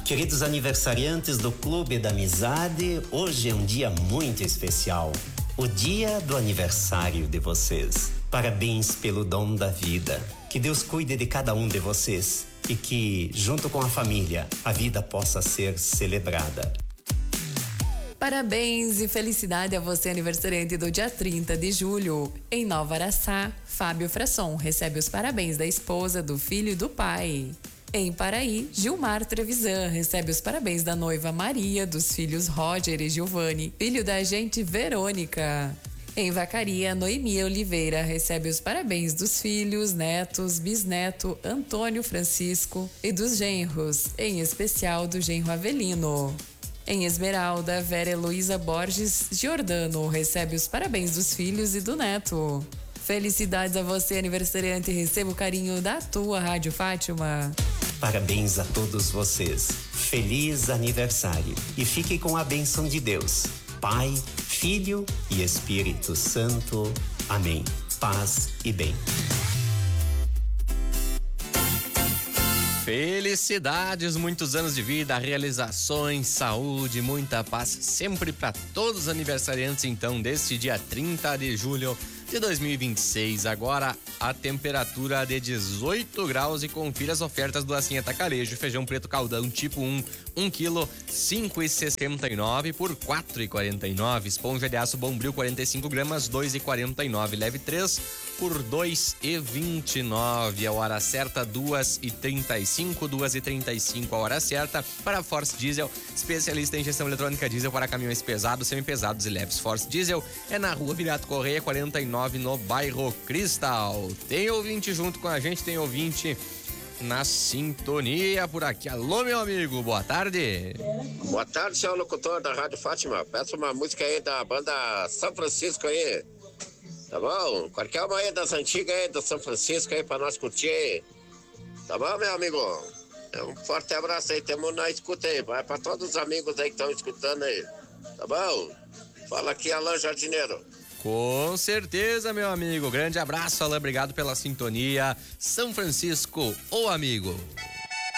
Queridos aniversariantes do Clube da Amizade, hoje é um dia muito especial. O dia do aniversário de vocês. Parabéns pelo dom da vida. Que Deus cuide de cada um de vocês e que, junto com a família, a vida possa ser celebrada. Parabéns e felicidade a você, aniversariante do dia 30 de julho. Em Nova Araçá, Fábio Frasson recebe os parabéns da esposa, do filho e do pai. Em Paraí, Gilmar Trevisan recebe os parabéns da noiva Maria, dos filhos Roger e Giovanni, filho da agente Verônica. Em Vacaria, Noemi Oliveira recebe os parabéns dos filhos, netos, bisneto Antônio Francisco e dos genros, em especial do genro Avelino. Em Esmeralda, Vera Heloísa Borges Giordano recebe os parabéns dos filhos e do neto. Felicidades a você, aniversariante, e receba o carinho da tua Rádio Fátima. Parabéns a todos vocês. Feliz aniversário. E fique com a bênção de Deus. Pai, Filho e Espírito Santo. Amém. Paz e bem. Felicidades, muitos anos de vida, realizações, saúde, muita paz, sempre para todos os aniversariantes, então, deste dia 30 de julho de 2026. Agora a temperatura de 18 graus e confira as ofertas do Assim Atacarejo. Feijão preto caldão tipo 1 quilo, 5,69 por 4,49. Esponja de aço Bombril 45 gramas, 2,49. Leve 3 por 2,29. A hora certa 2h35, 2h35 a hora certa. Para Force Diesel, especialista em gestão eletrônica diesel para caminhões pesados, semipesados e leves. Force Diesel é na rua Virato Correia 49, no bairro Cristal. Tem ouvinte junto com a gente, tem ouvinte na sintonia por aqui. Alô, meu amigo, boa tarde. Boa tarde, senhor locutor da Rádio Fátima. Peço uma música aí da banda São Francisco aí, tá bom? Qualquer uma aí das antigas aí do São Francisco aí pra nós curtir, tá bom, meu amigo? Um forte abraço aí, temos na escuta aí, vai pra todos os amigos aí que estão escutando aí, tá bom? Fala aqui, Alain Jardineiro. Com certeza, meu amigo. Grande abraço, Alain. Obrigado pela sintonia. São Francisco, o amigo.